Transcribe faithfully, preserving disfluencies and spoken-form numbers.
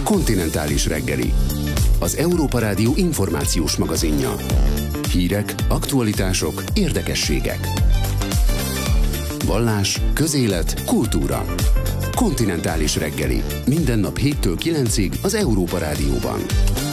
Kontinentális reggeli. Az Európa Rádió információs magazinja. Hírek, aktualitások, érdekességek. Vallás, közélet, kultúra. Kontinentális reggeli. Minden nap héttől kilencig az Európa Rádióban.